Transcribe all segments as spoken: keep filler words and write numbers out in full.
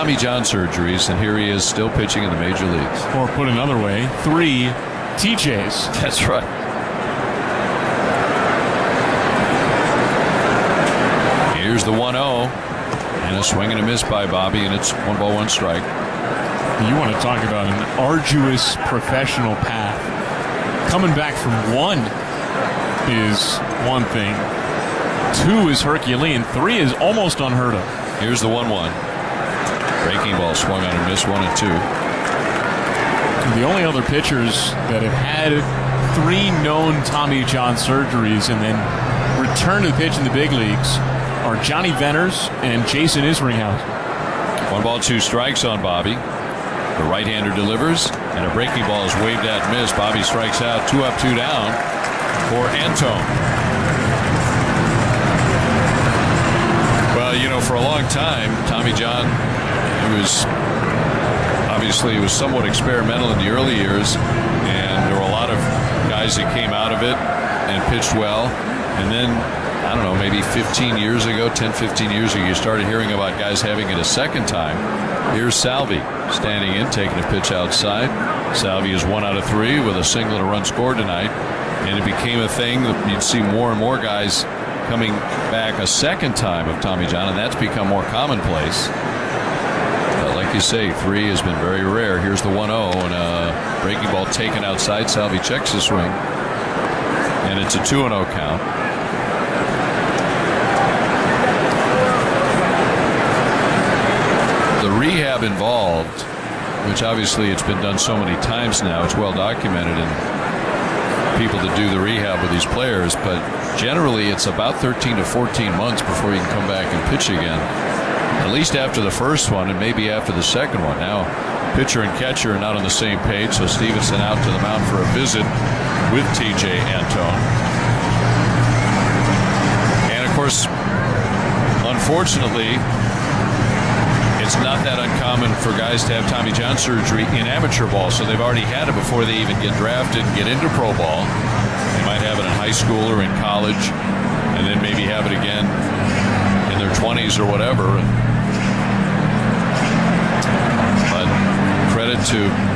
Tommy John surgeries, and here he is still pitching in the major leagues. Or put another way, three T Js. That's right. Here's the one oh, and a swing and a miss by Bobby, and it's one ball, one strike. You want to talk about an arduous professional path. Coming back from one is one thing. Two is Herculean. Three is almost unheard of. Here's the one one. Breaking ball swung on and missed, one and two. The only other pitchers that have had three known Tommy John surgeries and then returned to the pitch in the big leagues are Johnny Venners and Jason Isringhausen. One ball, two strikes on Bobby. The right-hander delivers, and a breaking ball is waved at and missed. Bobby strikes out, two up, two down for Antone. Well, you know, for a long time, Tommy John, it was obviously it was somewhat experimental in the early years, and there were a lot of guys that came out of it and pitched well, and then I don't know, maybe fifteen years ago, ten, fifteen years ago, you started hearing about guys having it a second time. Here's Salvi standing in, taking a pitch outside. Salvi is one out of three with a single and a run scored tonight. And it became a thing that you'd see more and more guys coming back a second time of Tommy John, and that's become more commonplace. But like you say, three has been very rare. Here's the one oh, and a breaking ball taken outside. Salvi checks the swing, and it's a two and oh count. The rehab involved, which obviously it's been done so many times now, it's well documented in people that do the rehab with these players, but generally it's about thirteen to fourteen months before you can come back and pitch again, at least after the first one and maybe after the second one. Now pitcher and catcher are not on the same page, so Stevenson out to the mound for a visit with T J Antone. And of course, unfortunately, it's not that uncommon for guys to have Tommy John surgery in amateur ball, so they've already had it before they even get drafted and get into pro ball. They might have it in high school or in college, and then maybe have it again in their twenties or whatever. But credit to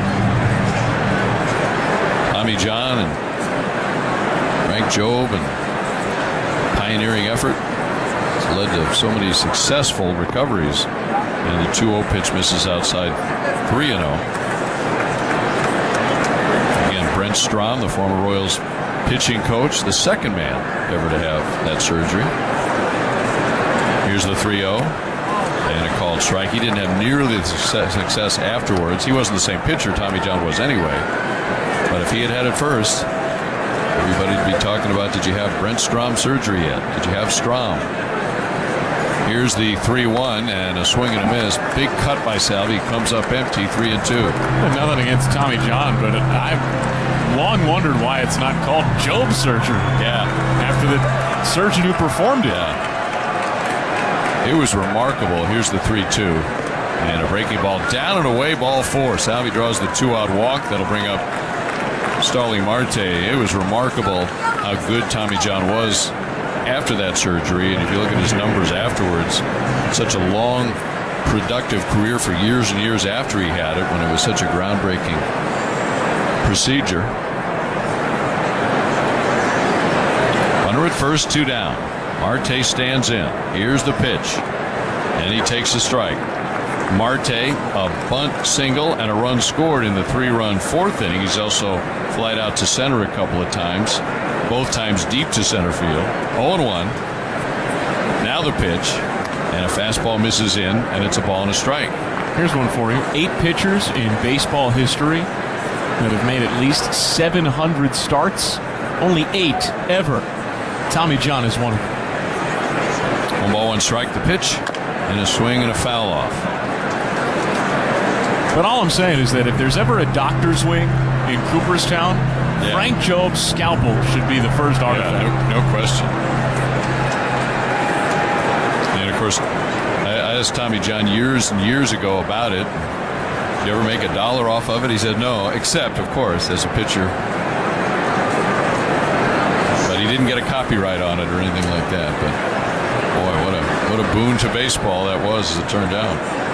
Tommy John and Frank Jobe and pioneering effort. It's led to so many successful recoveries. And the two oh pitch misses outside, three and oh. Again, Brent Strom, the former Royals pitching coach, the second man ever to have that surgery. Here's the three oh. And a called strike. He didn't have nearly the success afterwards. He wasn't the same pitcher Tommy John was anyway. But if he had had it first, everybody would be talking about, did you have Brent Strom surgery yet? Did you have Strom? Here's the three one and a swing and a miss. Big cut by Salvi. Comes up empty, three and two. Nothing against Tommy John, but I've long wondered why it's not called Jobe surgery. Yeah. After the surgeon who performed it. Yeah. It was remarkable. Here's the three two. And a breaking ball down and away, ball four. Salvi draws the two-out walk. That'll bring up Starling Marte. It was remarkable how good Tommy John was after that surgery, and if you look at his numbers afterwards, such a long, productive career for years and years after he had it, when it was such a groundbreaking procedure. Runner at first, two down. Marte stands in. Here's the pitch, and he takes a strike. Marte, a bunt single and a run scored in the three-run fourth inning. He's also flied out to center a couple of times, both times deep to center field. oh and one. Now the pitch, and a fastball misses in, and it's a ball and a strike. Here's one for you. Eight pitchers in baseball history that have made at least seven hundred starts. Only eight ever. Tommy John is one of them. One ball, one strike. The pitch, and a swing and a foul off. But all I'm saying is that if there's ever a doctor's wing in Cooperstown, yeah, Frank Jobe's scalpel should be the first artifact. Yeah, no, no question. And of course, I, I asked Tommy John years and years ago about it. Did you ever make a dollar off of it? He said no, except, of course, as a pitcher. But he didn't get a copyright on it or anything like that. But boy, what a what a boon to baseball that was, as it turned out.